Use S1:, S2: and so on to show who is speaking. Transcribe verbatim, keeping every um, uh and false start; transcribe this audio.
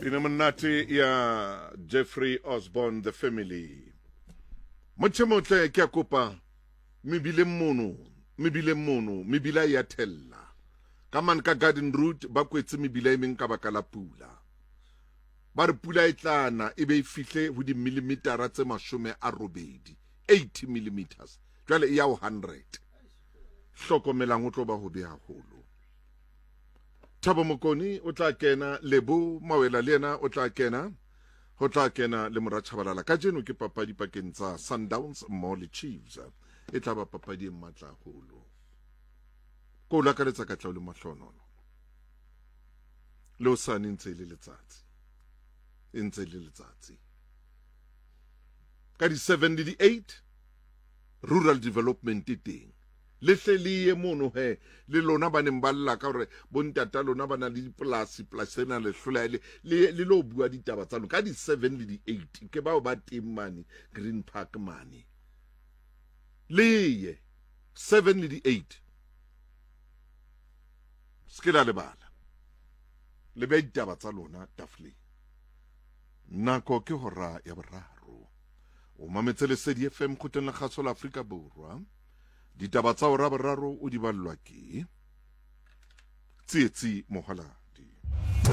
S1: Pinamonate ya Jeffrey Osborne the family. Mochemotle ke a kopa mebile mono, mebile mono, mebila ya tella. Kaman ka garden route ba kwetse mebila e meng ka baka la pula. Ba re pula e tlana e be e fihle ho di millimeters tse mashome a robedi, eighty millimeters. Jwale e ya one hundred. Hlokomelang ho tlo ba ho be haholo. Thabo Mokoni o tla kena, Lebo Mawela le yena o tla kena, ho tla kena le Morachabalala. Ka jeno ke papadi pakeng tsa Sundowns mmoho le Chiefs. E tla ba papadi e matla haholo. Ko la ka letsa ka tla le mahlonono. Le osane ntse le letsatsi. E ntse le letsatsi. Ka di seven le di eight rural development e teng. Le hleliye mono he le lona ba neng ba lla ka hore bontata lona ba na le dipolasi polasi ena le hlola le le lo bua ditaba tsa lona ka di seven le di eight ke bao ba teng mane Green Park mane le ye seven le di eight skela le bala le be ditaba tsa lona tafle nako ke hora ya boraro o mametse le Lesedi F M khoteng la kgaso la Afrika Borwa. Ditaba tsa hora boraro o di ballwa ke Tsietsi Mohala.